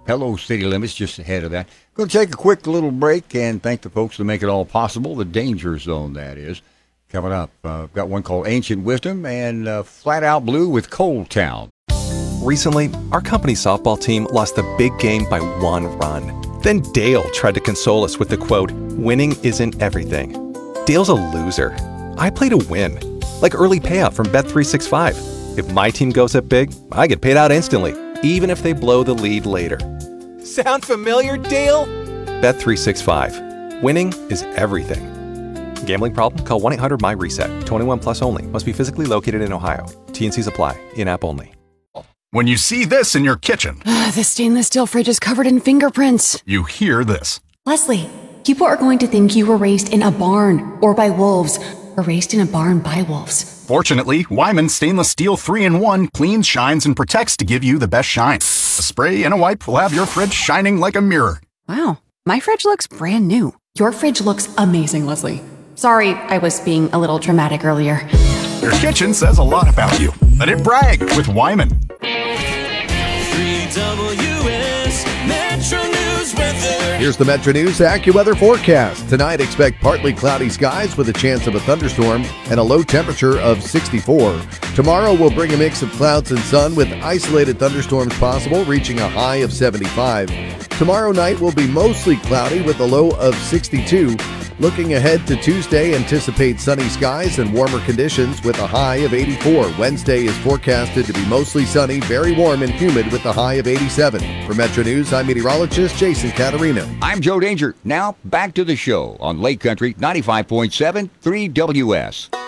Hello City Limits just ahead of that. Going to take a quick little break and thank the folks that make it all possible. The Danger Zone, that is. Coming up, got one called Ancient Wisdom and Flat Out Blue with Cold Town. Recently, our company softball team lost the big game by 1 run. Then Dale tried to console us with the quote, "Winning isn't everything." Dale's a loser. I play to win. Like early payout from Bet365. If my team goes up big, I get paid out instantly, even if they blow the lead later. Sound familiar, Dale? Bet365. Winning is everything. Gambling problem? Call 1-800-MY-RESET. 21 plus only. Must be physically located in Ohio. T&Cs apply. In-app only. When you see this in your kitchen, The stainless steel fridge is covered in fingerprints. you hear this. Leslie, people are going to think you were raised in a barn or by wolves or raised in a barn by wolves. Fortunately, Wyman Stainless Steel 3-in-1 cleans, shines, and protects to give you the best shine. A spray and a wipe will have your fridge shining like a mirror. Wow, my fridge looks brand new. Your fridge looks amazing, Leslie. Sorry, I was being a little dramatic earlier. Your kitchen says a lot about you. Let it brag with Wyman. 3WS Metro News weather. Here's the Metro News AccuWeather forecast. Tonight, expect partly cloudy skies with a chance of a thunderstorm and a low temperature of 64. Tomorrow will bring a mix of clouds and sun with isolated thunderstorms possible, reaching a high of 75. Tomorrow night will be mostly cloudy with a low of 62. Looking ahead to Tuesday, anticipate sunny skies and warmer conditions with a high of 84. Wednesday is forecasted to be mostly sunny, very warm and humid with a high of 87. For Metro News, I'm meteorologist Jason Caterina. I'm Joe Danger. Now back to the show on Lake Country 95.7 3WS.